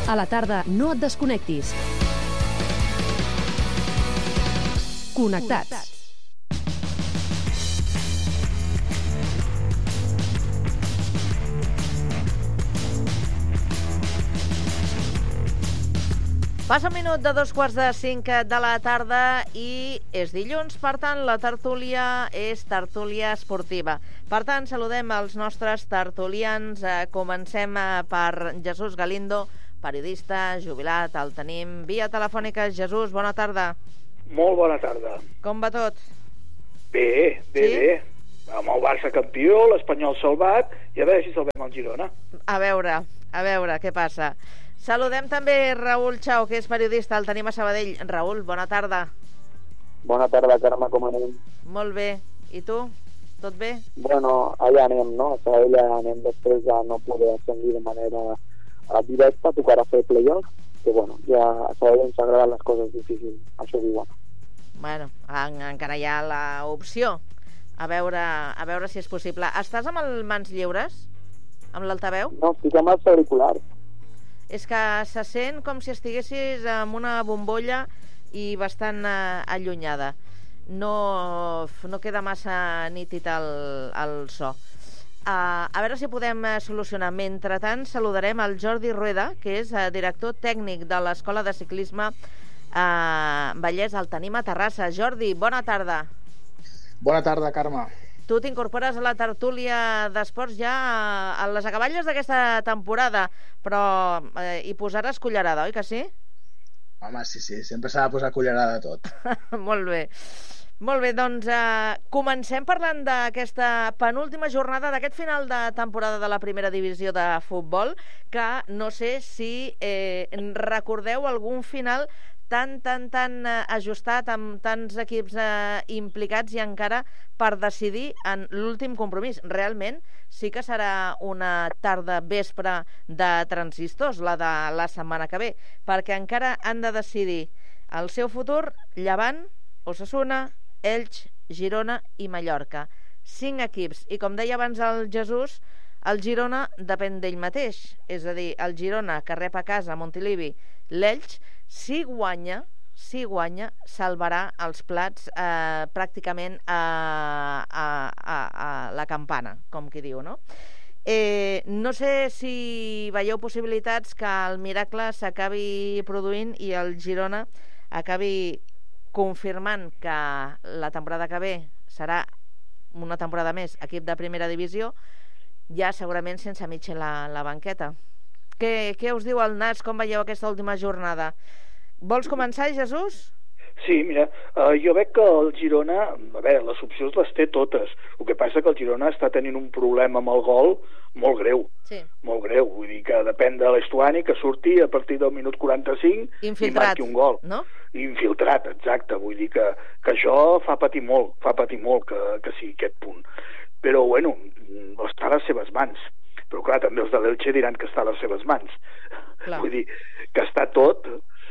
A la tarda, no et desconnectis. Connectats. Passa un minut de 4:45 de la tarda i és dilluns, per tant, la tertúlia és tertúlia esportiva. Per tant, saludem els nostres tertulians. Comencem per Jesús Galindo, periodista, jubilat, el tenim via telefònica. Jesús, bona tarda. Molt bona tarda. Com va tot? Bé. Amb el Barça campió, l'Espanyol salvat, i a veure si salvem el Girona. A veure què passa. Saludem també Raül Chao, que és periodista, el tenim a Sabadell. Raül, bona tarda. Bona tarda, Carme, com anem? Molt bé. I tu? Tot bé? Bueno, allà anem, no? A Sabadell allà anem després de no poder ascendir de manera directa, tocarà fer playoff, que bueno, ja a Sabadell ens agraden les coses difícils, això diuen. Bueno, encara hi ha l'opció. A veure si és possible. Estàs amb els mans lliures? Amb l'altaveu? No, estic amb els auriculars. És que se sent com si estiguessis amb una bombolla i bastant allunyada. No queda massa nítid el so. A veure si podem solucionar. Mentrestant, saludarem el Jordi Rueda, que és director tècnic de l'Escola de Ciclisme Vallès. El tenim a Terrassa. Jordi, bona tarda. Bona tarda, Carme. Tu t'incorpores a la tertúlia d'esports ja a les acaballes d'aquesta temporada, però hi posaràs cullerada, oi que sí? Home, sí, sempre s'ha de posar cullerada de tot. Molt bé, doncs comencem parlant d'aquesta penúltima jornada, d'aquest final de temporada de la primera divisió de futbol, que no sé si recordeu algun final tan ajustat, amb tants equips implicats i encara per decidir en l'últim compromís. Realment sí que serà una tarda vespre de transistors, la de la setmana que ve, perquè encara han de decidir el seu futur Llevant, Osasuna, Elx, Girona i Mallorca. 5 equips, i com deia abans el Jesús, el Girona depèn d'ell mateix, és a dir, el Girona que rep a casa a Montilivi l'Elx, si guanya, salvarà els plats pràcticament a la campana, com qui diu, no? No sé si veieu possibilitats que el miracle s'acabi produint i el Girona acabi confirmant que la temporada que ve serà una temporada més equip de primera divisió, ja segurament sense Mitchell a la banqueta. Què us diu el Nas? Com veieu aquesta última jornada? Vols començar, Jesús? Sí, mira, jo veig que el Girona, a veure, les opcions les té totes. El que passa que el Girona està tenint un problema amb el gol molt greu. Sí. Molt greu, vull dir que depèn de l'Estuani, que surti a partir del minut 45 i marqui un gol. No? Infiltrat, exacte. Vull dir que això fa patir molt que sigui aquest punt. Però, bueno, està a les seves mans. Però, clar, també els de l'Elche diran que està a les seves mans. Clar. Vull dir que està tot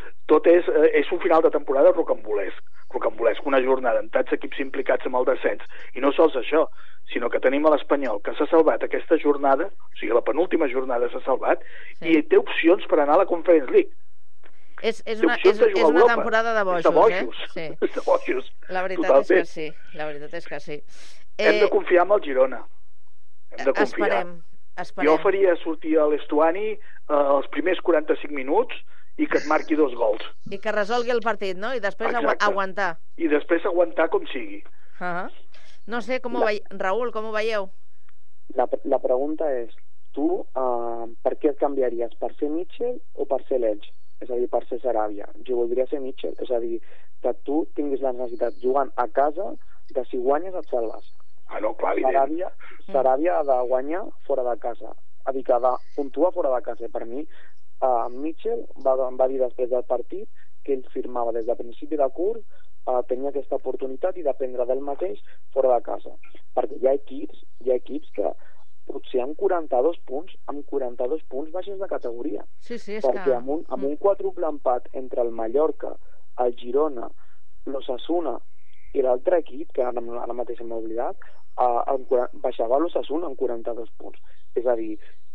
és un final de temporada rocambolesc, una jornada amb tants equips implicats amb el descens, i no sols això, sinó que tenim a l'Espanyol que s'ha salvat aquesta jornada, o sigui, la penúltima jornada s'ha salvat, sí. I té opcions per anar a la Conference League. És una temporada de bojos, Sí. De bojos. La veritat és que sí. Hem de confiar en el Girona. Hem de confiar. Esperem. Jo faria sortir a l'Estuani els primers 45 minuts i que et marqui 2 gols. I que resolgui el partit, no? I després aguantar. I després aguantar com sigui. No sé, Raül, com ho veieu? La pregunta és, tu per què et canviaries? Per ser Mitchell o per ser l'Elx? És a dir, per ser Saràbia. Jo voldria ser Mitchell, és a dir, que tu tinguis la necessitat jugant a casa de si guanyes et salves. No, clar, evident. Saràbia ha de guanyar fora de casa. Ha de dir que ha de puntuar fora de casa. Per mi, Mitchell va dir després del partit que ell firmava des de principi de curs, tenia aquesta oportunitat i dependre del mateix fora de casa, perquè hi ha equips que potser amb 42 punts baixes de categoria. Sí, perquè amb un quàdruple empat entre el Mallorca, el Girona, l'Osasuna i l'altre equip, que ara mateix m'he oblidat, baixava l'Osasuna amb 42 punts. És a dir,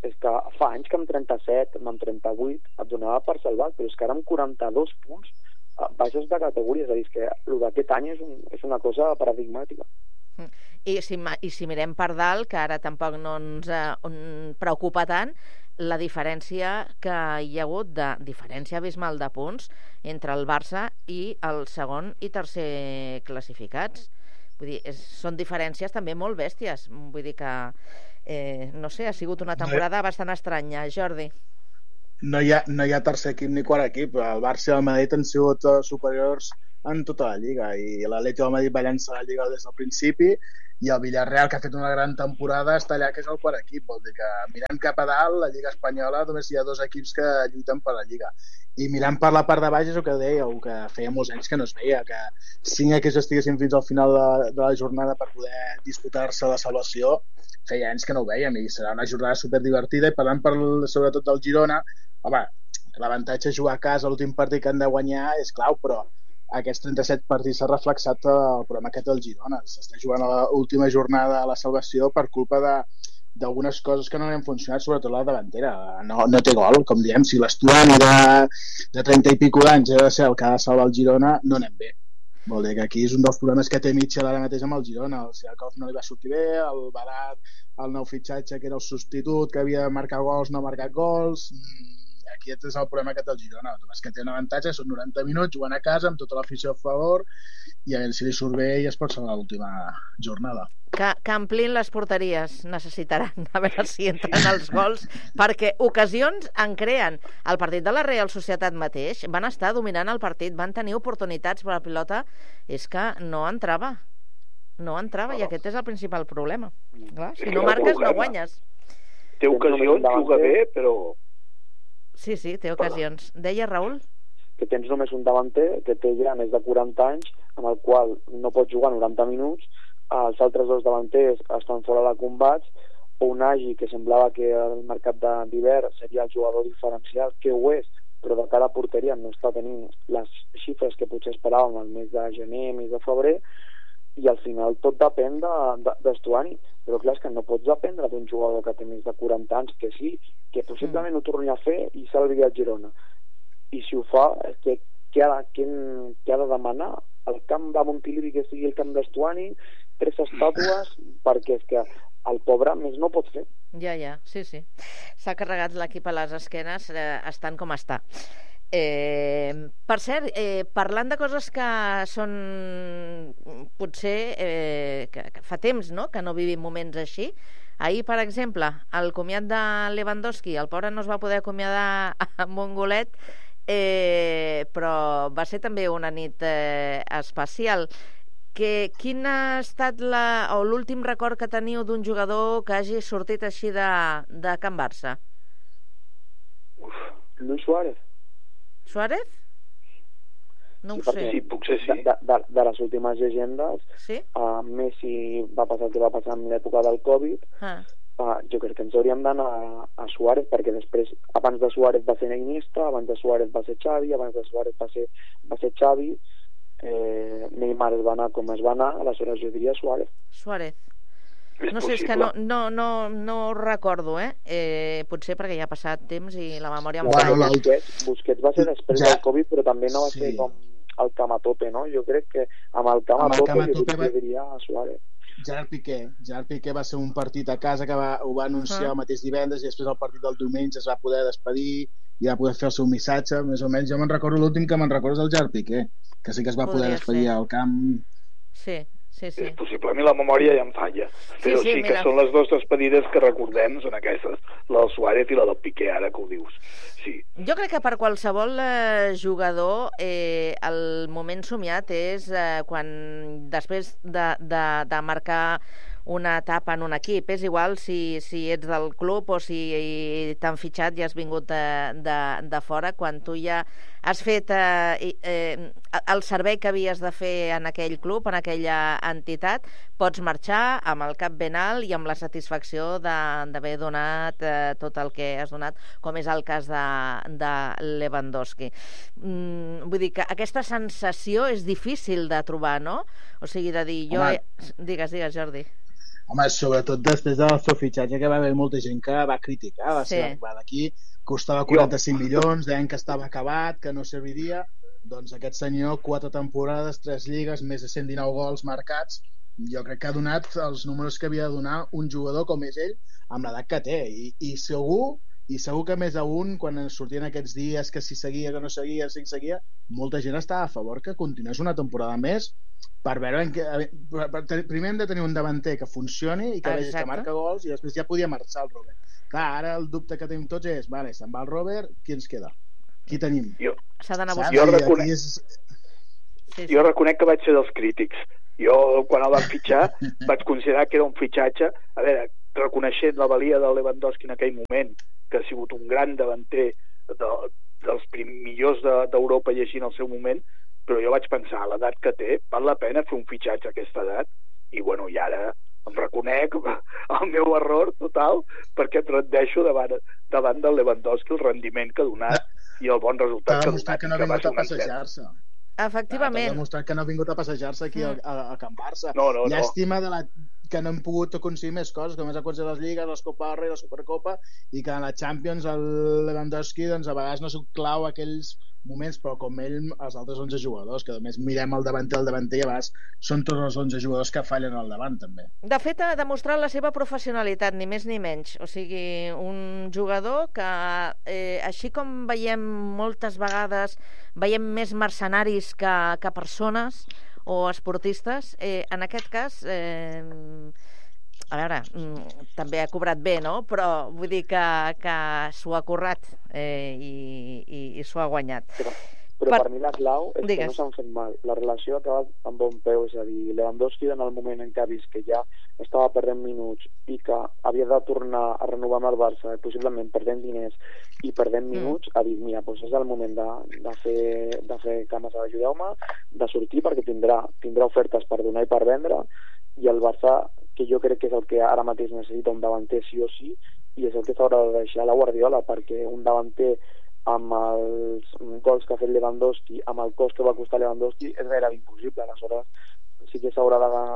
és que fa anys que amb 37, amb 38 et donava per salvat, però és que ara amb 42 punts baixes de categoria, és a dir, que el d'aquest any és una cosa paradigmàtica. I si mirem per dalt, que ara tampoc no ens preocupa tant, la diferència que hi ha hagut de diferència abismal de punts entre el Barça i el segon i tercer classificats. Vull dir, són diferències també molt bèsties. Vull dir que, no sé, ha sigut una temporada bastant estranya. Jordi. No hi ha tercer equip ni quart equip. El Barça i el Madrid han sigut superiors en tota la Lliga, i l'Atlètico de Madrid va llançar la Lliga des del principi, i el Villarreal, que ha fet una gran temporada, està allà, que és el quart equip. Vol dir que mirant cap a dalt, la Lliga Espanyola només hi ha 2 equips que lluiten per la Lliga. I mirant per la part de baix és el que deia, el que feia molts anys que no es veia, que 5 equips estiguessin fins al final de la jornada per poder disputar-se la salvació, feia anys que no ho vèiem, i serà una jornada superdivertida. I parlant sobretot del Girona, home, l'avantatge de jugar a casa, l'últim partit que han de guanyar és clau, però aquests 37 partits s'ha reflexat el problema que té el Girona. S'està jugant a l'última jornada a la salvació per culpa d'algunes coses que no han funcionat, sobretot la davantera. No té gol, com diem. Si l'Estuani de 30 i pico d'anys ha de ser el que ha de salvar el Girona, no anem bé. Vol dir que aquí és un dels problemes que té Mitchell ara mateix amb el Girona. El Siakov no li va sortir bé, el Barat, el nou fitxatge que era el substitut, que havia de marcar gols, no ha marcat gols. Aquest és el problema que té el Girona. És que té un avantatge, són 90 minuts, jugant a casa amb tota l'afició a favor, i a veure si li surt bé i es pot salvar l'última jornada. Que amplin les porteries necessitaran, a veure si entren els gols, perquè ocasions en creen. El partit de la Real Societat mateix van estar dominant el partit, van tenir oportunitats, però la pilota és que no entrava, i aquest és el principal problema. Clar, si no marques no guanyes. Té ocasions, juga bé, però... Sí, té ocasions. Deia Raül? Que tens només un davanter que té ja més de 40 anys, amb el qual no pot jugar 90 minuts, els altres 2 davanters estan fora de combats, o un Agi, que semblava que el mercat d'hivern seria el jugador diferencial, que ho és, però de cara a porteria no està tenint les xifres que potser esperàvem al mes de gener, mes de febrer, i al final tot depèn d'Estuani. Però clar, és que no pots aprendre d'un jugador que té més de 40 anys, que sí, que possiblement ho torni a fer i salvi el Girona. I si ho fa, què ha de demanar? El camp de Montilivi que sigui el camp d'Estuani, 3 estàtues, perquè és que el pobre més no pot fer. Ja, sí. S'ha carregat l'equip a les esquenes, estant com està. Per cert, parlant de coses que són potser que fa temps, no?, que no vivim moments així. Ahir, per exemple, el comiat de Lewandowski, el pobre no es va poder acomiadar amb un golet, però va ser també una nit especial. Quin ha estat l'últim record que teniu d'un jugador que hagi sortit així de Can Barça? Luis Suárez. Suárez? No ho sé. Sí, puc ser sí. De les últimes llegendes, sí? Messi va passar el que va passar en l'època del Covid. Jo crec que ens hauríem d'anar a Suárez, perquè després, abans de Suárez va ser Iniesta, abans de Suárez va ser Xavi, abans de Suárez va ser Xavi, Neymar es va anar com es va anar, aleshores jo diria Suárez. No sé, és que no recordo, potser perquè ja ha passat temps i la memòria em falla. Busquets va ser després del Covid, però també no va ser com el camp a tope, no? Jo crec que amb el camp a tope jo diria a Suárez. Gerard Piqué va ser un partit a casa que ho va anunciar el mateix divendres, i després el partit del diumenge es va poder despedir i va poder fer el seu missatge, més o menys. Jo me'n recordo, l'últim que me'n recordo és el Gerard Piqué, que sí que es va poder despedir al camp. Sí. És possible, a mi la memòria ja em falla, però sí que són les 2 despedides que recordem, són aquestes, la del Suárez i la del Piqué, ara que ho dius. Sí. Jo crec que per qualsevol jugador el moment somiat és quan després de marcar una etapa en un equip, és igual si ets del club o si t'han fitxat i has vingut de fora, quan tu ja has fet el servei que havies de fer en aquell club, en aquella entitat, pots marxar amb el cap ben alt i amb la satisfacció d'haver donat tot el que has donat, com és el cas de Lewandowski. Vull dir que aquesta sensació és difícil de trobar, no? O sigui, de dir... Digues, Jordi. Home, sobretot després del seu fitxatge, que va haver molta gent que va criticar la seva arribada aquí, costava 45 milions, deien que estava acabat, que no serviria. Doncs aquest senyor, 4 temporades, 3 lligues, més de 119 gols marcats, jo crec que ha donat els números que havia de donar un jugador com és ell, amb l'edat que té. I segur que més d'un, quan sortien aquests dies que si seguia, que no seguia, si seguia, molta gent estava a favor que continués una temporada més per veure primer hem de tenir un davanter que funcioni i que vegi que marca gols, i després ja podia marxar el Robert. Clar, ara el dubte que tenim tots és, vale, se'n va el Robert, qui ens queda? Qui tenim? S'ha d'anar a buscar. Jo reconec que vaig ser dels crítics. Jo, quan el van fitxar, vaig considerar que era un fitxatge, a veure, reconeixent la valia de Lewandowski en aquell moment, que ha sigut un gran davanter dels millors d'Europa llegint el seu moment, però jo vaig pensar, a l'edat que té, val la pena fer un fitxatge a aquesta edat? I bueno, i ara em reconec el meu error total, perquè et rendeixo davant del Lewandowski, el rendiment que ha donat i el bon resultat que ha donat. Que no ha vingut a passejar-se. Efectivament. T'ha demostrat que no ha vingut a passejar-se aquí a Can Barça. No. Llàstima que no hem pogut aconseguir més coses, com és aconseguir les lligues, les Copa del Rei, la Supercopa, i que en la Champions el Lewandowski doncs, a vegades no s'ho clau aquells moments, però com ell, els altres 11 jugadors, que només mirem el davanter i a vegades són tots els 11 jugadors que fallen al davant, també. De fet, ha demostrat la seva professionalitat, ni més ni menys. O sigui, un jugador que, així com veiem moltes vegades, veiem més mercenaris que persones o esportistes, en aquest cas... a veure, també ha cobrat bé, no? Però vull dir que s'ho ha currat i s'ho ha guanyat. Però per mi la clau és que no s'han fet mal. La relació ha acabat amb bon peu, és a dir, Lewandowski en el moment en què ha vist que ja estava perdent minuts i que havia de tornar a renovar amb el Barça, possiblement perdent diners i perdent minuts, ha dit, mira, doncs és el moment de fer cames a ajudeu-me, de sortir perquè tindrà ofertes per donar i per vendre, i el Barça, que jo crec que és el que ara mateix necessita un davanter sí o sí, i és el que s'haurà de deixar la Guardiola, perquè un davanter amb els gols que ha fet Lewandowski, amb el cost que va costar Lewandowski, és gairebé impossible. Aleshores sí que s'haurà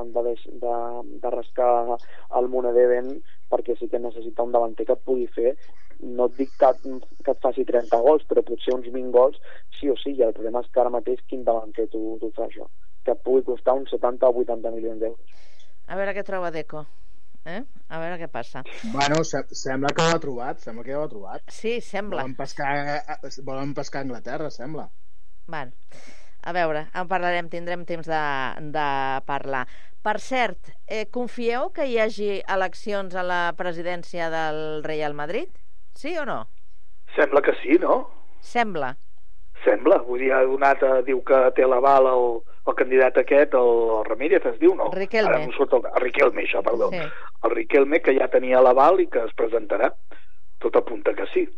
de rascar el moneder ben, perquè sí que necessita un davanter que et pugui fer, no et dic que et faci 30 gols, però potser uns 20 gols sí o sí, i el problema és que ara mateix quin davanter t'ho fa això, que et pugui costar uns 70 o 80 milions d'euros. A veure què troba Deco. A veure què passa. Bueno, sembla que ho ha trobat. Sí, sembla. Volen pescar a Anglaterra, sembla. Bueno, a veure, en parlarem, tindrem temps de parlar. Per cert, confieu que hi hagi eleccions a la presidència del Real Madrid? Sí o no? Sembla que sí, no? Sembla, vull dir, diu que té l'aval el candidat aquest, el Ramírez es diu, no? Riquelme. Ara no surt el Riquelme, això, perdó. Sí. El Riquelme, que ja tenia l'aval i que es presentarà. Tot apunta que sí.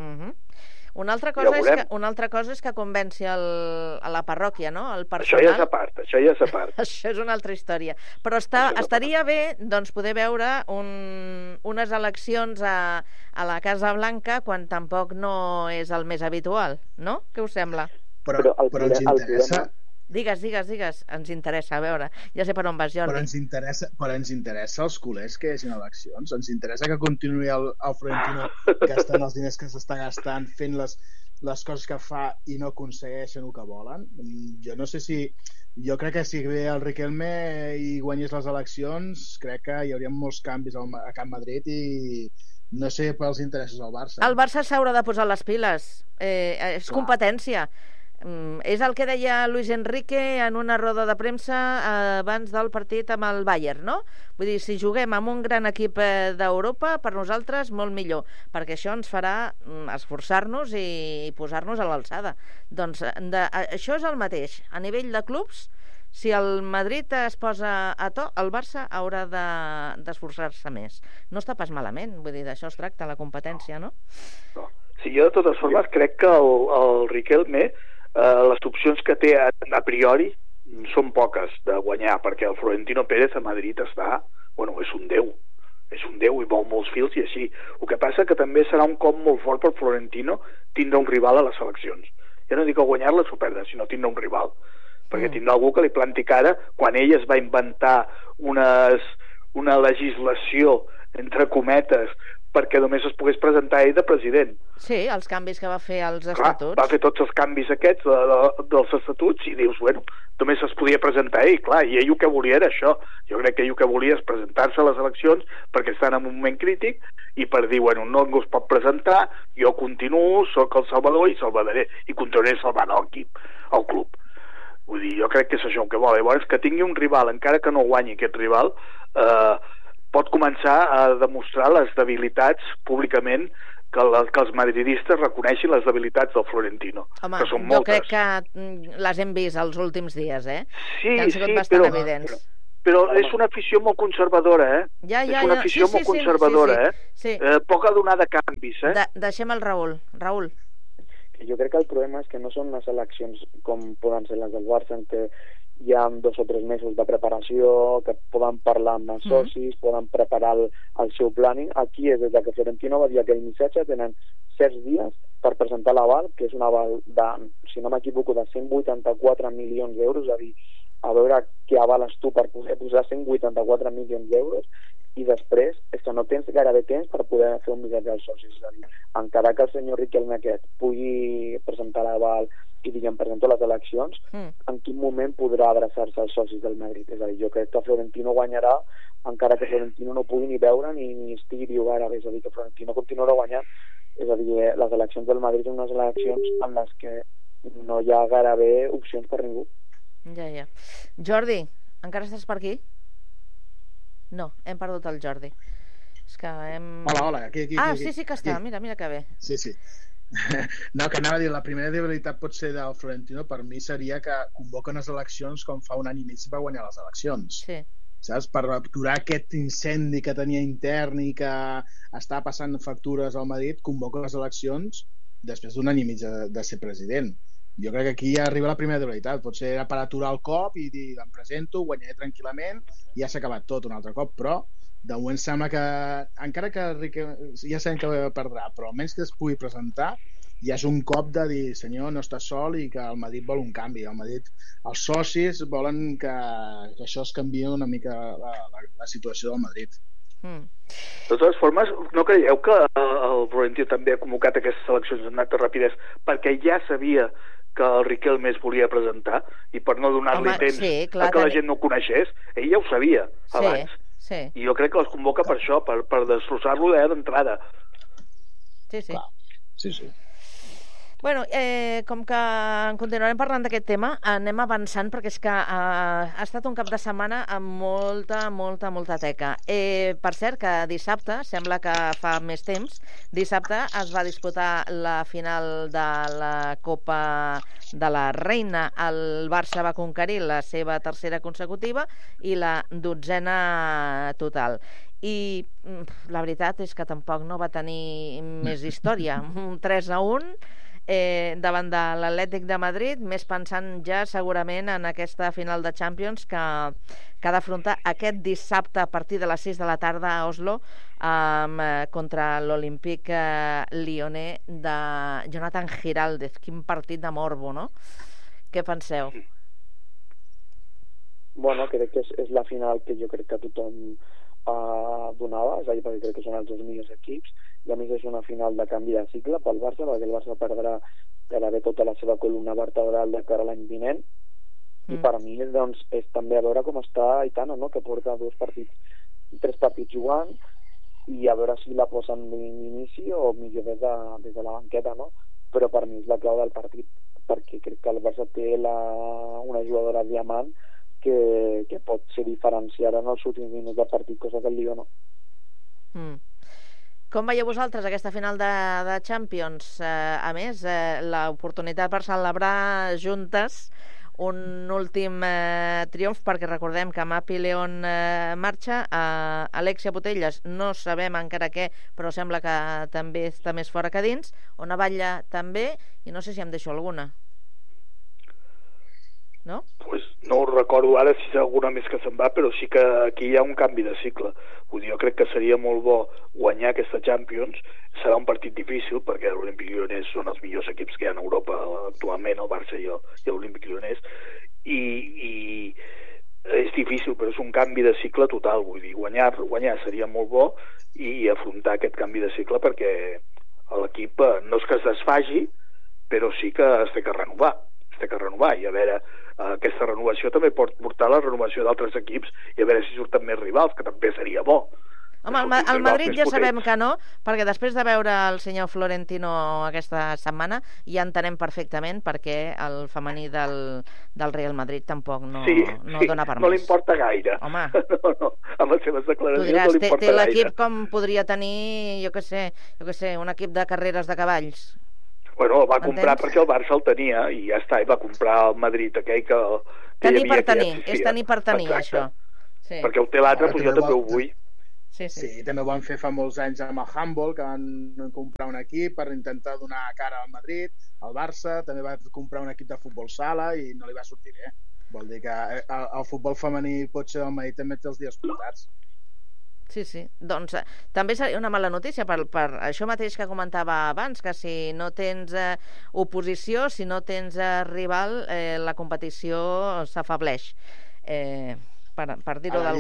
Una altra cosa és que convenci a la parròquia, no? El personal. Això ja és a part. Això és una altra història. Però estaria bé, doncs, poder veure unes eleccions a la Casa Blanca quan tampoc no és el més habitual, no? Què us sembla? Però ens interessa... Digues, ens interessa, a veure, ja sé per on vas, Jordi. Però ens interessa els culers que hi hagin eleccions, ens interessa que continuï el Florentino gastant els diners que s'està gastant, fent les coses que fa i no aconsegueixen el que volen. Jo no sé si... Jo crec que si ve el Riquelme i guanyés les eleccions, crec que hi hauria molts canvis a Can Madrid i no sé pels interessos del Barça. El Barça s'haurà de posar les piles, és competència. És el que deia Luis Enrique en una roda de premsa abans del partit amb el Bayern, no? Vull dir, si juguem amb un gran equip d'Europa, per nosaltres molt millor, perquè això ens farà esforçar-nos i posar-nos a l'alçada. Doncs això és el mateix. A nivell de clubs, si el Madrid es posa a to, el Barça haurà d'esforçar-se més. No està pas malament, vull dir, d'això es tracta, la competència, no? Sí, jo de totes formes crec que el Riquelme, les opcions que té a priori són poques de guanyar, perquè el Florentino Pérez a Madrid està, bueno, és un déu i mou molts fils i així. El que passa que també serà un cop molt fort per Florentino tindre un rival a les eleccions. Ja no dic a guanyar-les o perdre, sinó tindre un rival, perquè tindrà algú que li planti cara quan ell es va inventar una legislació, entre cometes, perquè només es pogués presentar ell de president. Sí, els canvis que va fer als Clar, estatuts. va fer tots els canvis aquests dels estatuts i dius, bueno, només es podia presentar ell, clar, i ell el que volia era això. Jo crec que ell el que volia és presentar-se a les eleccions perquè estan en un moment crític i per dir, bueno, no es pot presentar, jo continuo, sóc el salvador i salvaré, i continuaré salvant l'equip, el club. Vull dir, jo crec que és això el que vol. Llavors, que tingui un rival, encara que no guanyi aquest rival, pot començar a demostrar les debilitats públicament, que els madridistes reconeixin les debilitats del Florentino. Home, que són jo moltes. crec que les hem vist els últims dies, Sí, que han sigut bastant evidents. Però és una afició molt conservadora, Ja, és una afició molt conservadora, sí. Poc a donar de canvis, Deixem el Raül. Raül. Jo crec que el problema és que no són unes eleccions com poden ser les del Barça, en què hi ha 2 o 3 mesos de preparació, que poden parlar amb els socis, poden preparar el seu planning. Aquí és des que Florentino va dir aquell missatge, tenen 7 dies per presentar l'aval, que és un aval de, si no m'equivoco, de 184 milions d'euros, és a dir, a veure què avales tu per poder posar 184 milions d'euros, i després és que no tens gairebé temps per poder fer un missatge als socis. És a dir, encara que el senyor Riquelme aquest pugui presentar l'aval i diguem, presento les eleccions, en quin moment podrà adreçar-se als socis del Madrid? És a dir, jo crec que Florentino guanyarà encara que Florentino no pugui ni veure ni estigui viu gairebé, és a dir, que Florentino continuarà guanyant. És a dir, les eleccions del Madrid són unes eleccions en les que no hi ha gairebé opcions per ningú. Ja. Jordi, encara estàs per aquí? No, hem perdut el Jordi. És que hem... Hola, aquí. Sí que està, mira que bé. Sí. No, que anava a dir, la primera debilitat pot ser del Florentino, per mi seria que convoca unes eleccions com fa un any i mig va guanyar les eleccions. Sí. Saps? Per aturar aquest incendi que tenia intern i que està passant factures al Madrid, convoca les eleccions després d'un any i mig de ser president. Jo crec que aquí ja arriba la primera debilitat. Potser era per aturar el cop i dir, em presento, guanyaré tranquil·lament i ja s'ha acabat tot un altre cop, però de moment sembla que, encara que ja sabem que perdrà, però almenys que es pugui presentar, ja és un cop de dir, senyor, no està sol i que el Madrid vol un canvi. El Madrid, els socis volen que això es canvia una mica la situació del Madrid. De totes formes, no creieu que el Florentino també ha convocat aquestes eleccions en acte rapidesa perquè ja sabia que el Riquelme es volia presentar i per no donar-li temps a que la gent no ho coneixés? Ell ja ho sabia abans. Sí. I jo crec que les convoca per això, per destrossar-lo d'entrada. Sí. Sí. Bueno, com que en continuarem parlant d'aquest tema, anem avançant perquè és que ha estat un cap de setmana amb molta teca. Per cert, que dissabte, sembla que fa més temps, dissabte es va disputar la final de la Copa de la Reina. El Barça va conquerir la seva tercera consecutiva i la 12a total. I la veritat és que tampoc no va tenir més història. 3-1 davant de l'Atlètic de Madrid, més pensant ja segurament en aquesta final de Champions que ha d'afrontar aquest dissabte a partir de les 6 de la tarda a Oslo contra l'Olympique Lyonnais de Jonathan Giraldez. Quin partit de morbo, no? Què penseu? Bueno, crec que és la final que jo crec que tothom donava, és a dir, perquè crec que són els 2 millors equips, i a més és una final de canvi de cicle pel Barça, perquè el Barça perdrà gairebé tota la seva columna vertebral de cara a l'any vinent, i per mi doncs, és també a veure com està Aitana, no? Que porta 3 partits jugant, i a veure si la posen d'inici o millor des de la banqueta, no? Però per mi és la clau del partit, perquè crec que el Barça té una jugadora diamant que pot ser diferenciada en els últims minuts del partit, cosa que el Lió no. Com veieu vosaltres aquesta final de Champions? A més, l'oportunitat per celebrar juntes un últim triomf, perquè recordem que Mapi León marxa, Alexia Putellas no sabem encara què, però sembla que també està més fora que dins, Ona Batlle també, i no sé si em deixo alguna. No? Pues no ho recordo ara si hi ha alguna més que se'n va, però sí que aquí hi ha un canvi de cicle. Vull dir, jo crec que seria molt bo guanyar aquesta Champions. Serà un partit difícil perquè l'Olympique Lyonnais són els millors equips que hi ha en Europa actualment, el Barça i l'Olympique Lyonnais, És difícil, però és un canvi de cicle total, vull dir, guanyar seria molt bo i afrontar aquest canvi de cicle perquè l'equip no és que es desfagi, però sí que es té que renovar, i a veure, aquesta renovació també pot portar la renovació d'altres equips i a veure si surten més rivals, que també seria bo. Home, el Madrid ja sabem que no, perquè després de veure el senyor Florentino aquesta setmana ja entenem perfectament perquè el femení del Real Madrid tampoc no dona per més. No li importa gaire. Home. No, amb les seves declaracions diràs, no li importa gaire. Té l'equip com podria tenir, jo què sé, un equip de carreres de cavalls. Bueno, el va comprar perquè el Barça el tenia i ja està, i va comprar el Madrid aquell que tenir per tenir, és tenir per tenir, això. Sí. Perquè ho té l'altre, doncs jo també ho vull. Sí, també ho van fer fa molts anys amb el handball, que van comprar un equip per intentar donar cara al Madrid, al Barça, també va comprar un equip de futbol sala i no li va sortir bé. Vol dir que el futbol femení potser del Madrid també té els dies comptats. Sí, doncs també seria una mala notícia per això mateix que comentava abans, que si no tens oposició, si no tens rival, la competició s'afableix. Per dir-ho d'alguna...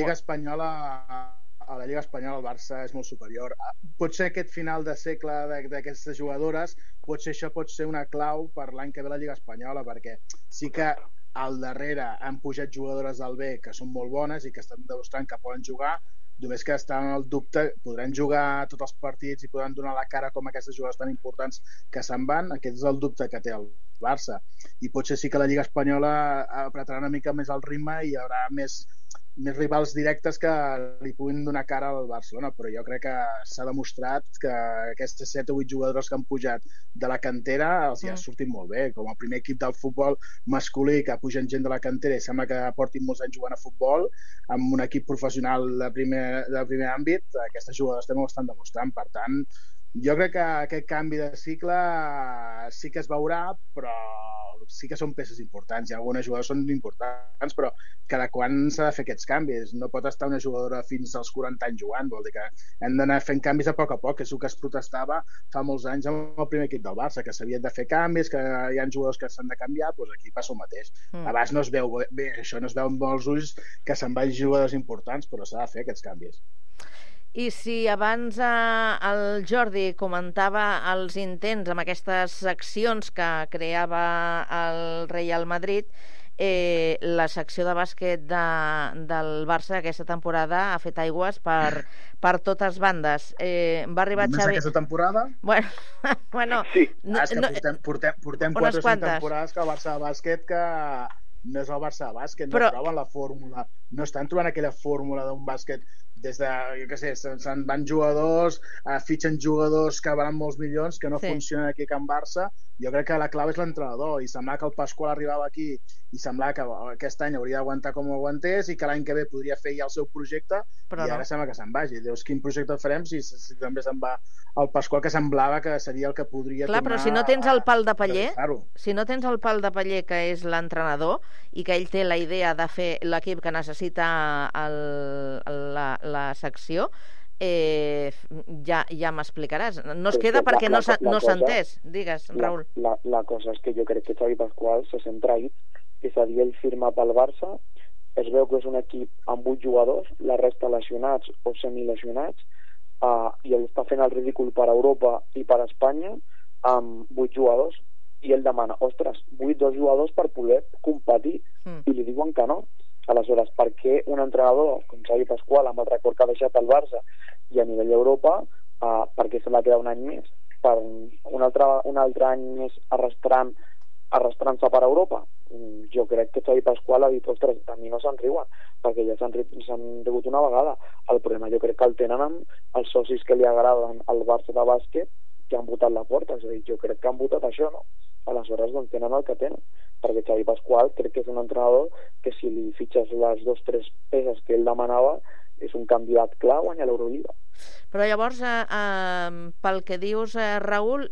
A la Lliga Espanyola el Barça és molt superior. Potser aquest final de segle d'aquestes jugadores, això pot ser una clau per l'any que ve la Lliga Espanyola, perquè sí que al darrere han pujat jugadores del B que són molt bones i que estan demostrant que poden jugar, només que estan en el dubte, podran jugar tots els partits i podran donar la cara com aquestes jugadores tan importants que se'n van. Aquest és el dubte que té el Barça. I potser sí que la Lliga Espanyola apretarà una mica més el ritme i hi haurà més rivals directes que li puguin donar cara al Barcelona, però jo crec que s'ha demostrat que aquestes 7 o 8 jugadors que han pujat de la cantera els hi ha sortit molt bé, com el primer equip del futbol masculí que pugen gent de la cantera i sembla que portin molts anys jugant a futbol amb un equip professional de primer àmbit, aquestes jugadors també ho estan demostrant. Per tant, jo crec que aquest canvi de cicle sí que es veurà, però sí que són peces importants i algunes jugadores són importants, però cada quan s'ha de fer aquests canvis. No pot estar una jugadora fins als 40 anys jugant, vol dir que hem d'anar fent canvis a poc, que és el que es protestava fa molts anys amb el primer equip del Barça, que s'havien de fer canvis, que hi ha jugadors que s'han de canviar, doncs aquí passa el mateix. Abans no es veu bé, això no es veu amb els ulls que se'n vagin jugadors importants, però s'ha de fer aquests canvis. I si abans el Jordi comentava els intents amb aquestes accions que creava el Real Madrid, la secció de bàsquet del Barça aquesta temporada ha fet aigües per totes bandes. Va arribar Xavi... Només aquesta temporada? Bueno sí. És que portem 4 o 5 temporades que el Barça de bàsquet que no és el Barça de bàsquet, no troben la fórmula, no estan trobant aquella fórmula d'un bàsquet des de, jo què sé, se'n van jugadors, fitxen jugadors que valen molts milions, que no funcionen aquí a Can Barça. Jo crec que la clau és l'entrenador, i semblava que el Pasqual arribava aquí i semblava que aquest any hauria d'aguantar com ho aguantés i que l'any que ve podria fer ja el seu projecte, però i ara sembla que se'n vagi. Dius, quin projecte farem si també se'n va el Pasqual, que semblava que seria el que podria tornar... Clar, però si no tens el pal de paller, si no tens el pal de paller que és l'entrenador i que ell té la idea de fer l'equip que necessita la secció, ja m'explicaràs. No es queda perquè no s'ha entès. Digues, Raül. La cosa és que jo crec que Xavi Pasqual se sent traït, és a dir, ell firma pel Barça, es veu que és un equip amb 8 jugadors, la resta lesionats o semilesionats, i ell està fent el ridícul per Europa i per Espanya amb 8 jugadors, i ell demana, ostres, 2 jugadors per poder competir, i li diuen que no. Aleshores, per què un entrenador com Xavi Pasqual, amb el record que ha deixat el Barça i a nivell d'Europa, per què se l'ha quedat un any més? Per un altre any més arrastrant-se per Europa? Jo crec que Xavi Pasqual ha dit, ostres, a mi no se'n riuen, perquè ja s'han rigut una vegada. El problema jo crec que el tenen amb els socis que li agraden al Barça de bàsquet, que han votat la porta. És a dir, jo crec que han votat això, no? Aleshores, doncs tenen el que tenen, perquè Xavi Pasqual crec que és un entrenador que si li fitxes les 2 o 3 peces que ell demanava és un candidat clar a guanyar l'Eurolliga. Però llavors, pel que dius, Raül,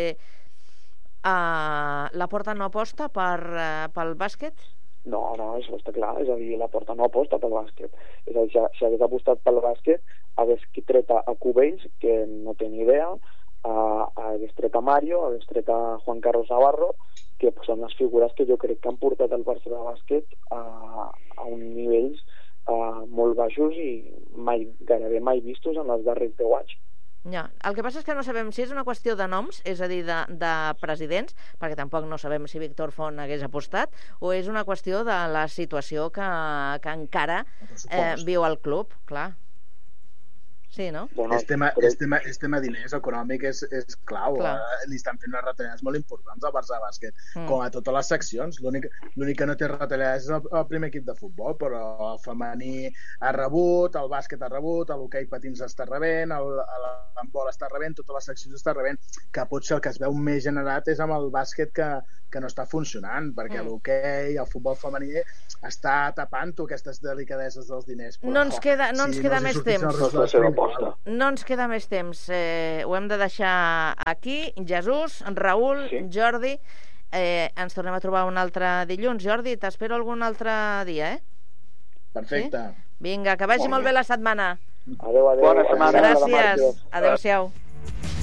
la Porta no aposta pel bàsquet? No, això està clar, és a dir, la Porta no aposta pel bàsquet. És a dir, si hagués apostat pel bàsquet, hagués tret a Cubells, que no té ni idea, hagués tret a Mario, hagués tret a Juan Carlos Navarro, que són les figures que jo crec que han portat el Barça de bàsquet a uns nivells molt baixos i gairebé mai vistos en els darrers 10 anys. Ja. El que passa és que no sabem si és una qüestió de noms, és a dir, de presidents, perquè tampoc no sabem si Víctor Font hagués apostat, o és una qüestió de la situació que encara viu el club, clar. Sí, no? Bueno, és tema diners, econòmic és clau. Li estan fent unes retallades molt importants al Barça de bàsquet, com a totes les seccions. L'únic que no té retallades és el primer equip de futbol, però el femení ha rebut, el bàsquet ha rebut, l'hoquei patins està rebent, l'handbol està rebent, totes les seccions està rebent, que potser el que es veu més generat és amb el bàsquet que no està funcionant, perquè l'hoquei, el futbol femení, està tapant-ho aquestes delicadeses dels diners. No ens queda més temps. No ens queda més temps. Ho hem de deixar aquí. Jesús, Raül, Jordi, ens tornem a trobar un altre dilluns. Jordi, t'espero algun altre dia, Perfecte. Vinga, que vagi molt bé la setmana. Adéu. Bona setmana. Gràcies. Adéu-siau.